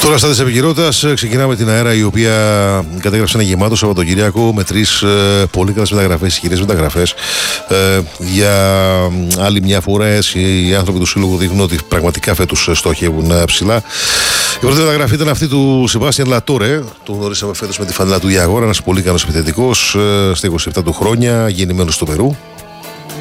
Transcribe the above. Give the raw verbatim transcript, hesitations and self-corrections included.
Τώρα στα της επικαιρότητας ξεκινάμε την αέρα, η οποία κατέγραψε ένα γεμάτο Σαββατοκύριακο με τρεις ε, πολύ καλές μεταγραφές, ισχυρές μεταγραφές. Ε, για άλλη μια φορά οι άνθρωποι του Σύλλογου δείχνουν ότι πραγματικά φέτος στοχεύουν ψηλά. Η πρώτη μεταγραφή ήταν αυτή του Σεμπάστιαν Λατόρε. Τον γνωρίσαμε φέτος με τη φανέλα του Ιαγόρα, ένας πολύ καλός επιθετικός, ε, στα είκοσι επτά του χρόνια, γεννημένος στο Περού.